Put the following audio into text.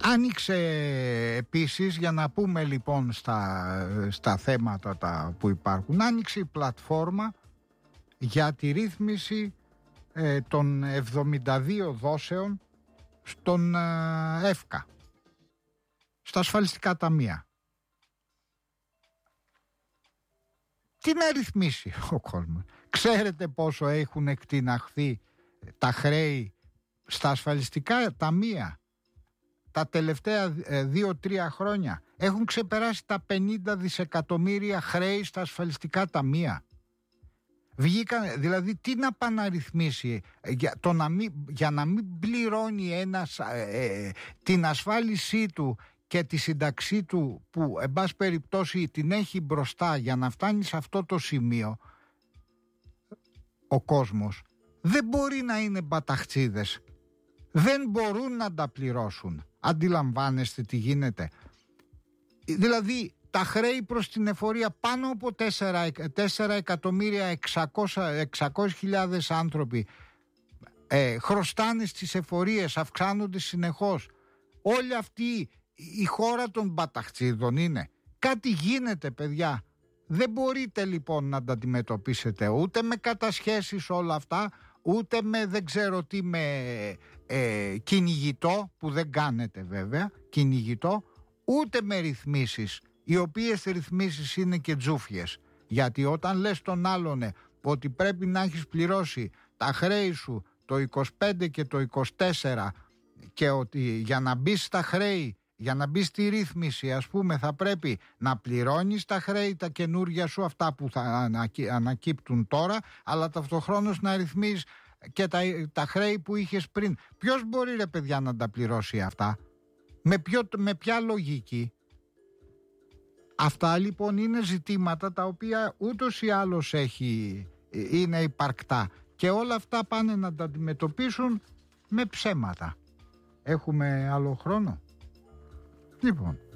Άνοιξε επίσης, για να πούμε λοιπόν στα θέματα που υπάρχουν, άνοιξε η πλατφόρμα για τη ρύθμιση των 72 δόσεων στον ΕΦΚΑ, στα ασφαλιστικά ταμεία. Τι να ρυθμίσει ο κόσμος? Ξέρετε πόσο έχουν εκτιναχθεί τα χρέη στα ασφαλιστικά ταμεία τα τελευταία 2-3 χρόνια? Έχουν ξεπεράσει τα 50 δισεκατομμύρια χρέη στα ασφαλιστικά ταμεία. Βγήκαν, δηλαδή τι να πάνε να ρυθμίσει για να μην πληρώνει ένας την ασφάλισή του και τη σύνταξή του, που εν πάση περιπτώσει την έχει μπροστά, για να φτάνει σε αυτό το σημείο ο κόσμος. Δεν μπορεί να είναι μπαταχτσίδες, δεν μπορούν να τα πληρώσουν. Αντιλαμβάνεστε τι γίνεται? Δηλαδή τα χρέη προς την εφορία, πάνω από 4.600.000 άνθρωποι χρωστάνε στις εφορίες, αυξάνονται συνεχώς. Όλη αυτή η χώρα των μπαταχτσίδων είναι. Κάτι γίνεται, παιδιά. Δεν μπορείτε λοιπόν να τα αντιμετωπίσετε ούτε με κατασχέσεις όλα αυτά, ούτε με δεν ξέρω τι, με κυνηγητό, που δεν κάνετε βέβαια κυνηγητό, ούτε με ρυθμίσεις, οι οποίες ρυθμίσεις είναι και τζούφιες. Γιατί όταν λες τον άλλον ότι πρέπει να έχεις πληρώσει τα χρέη σου το 25 και το 24, και ότι για να μπεις στα χρέη, για να μπεις στη ρύθμιση, ας πούμε, θα πρέπει να πληρώνεις τα χρέη τα καινούργια σου, αυτά που θα ανακύπτουν τώρα, αλλά ταυτοχρόνως να ρυθμίσεις και τα χρέη που είχες πριν. Ποιος μπορεί, ρε παιδιά, να τα πληρώσει αυτά? Με ποια λογική? Αυτά λοιπόν είναι ζητήματα τα οποία ούτως ή άλλως είναι υπαρκτά, και όλα αυτά πάνε να τα αντιμετωπίσουν με ψέματα. Έχουμε άλλο χρόνο? Λοιπόν,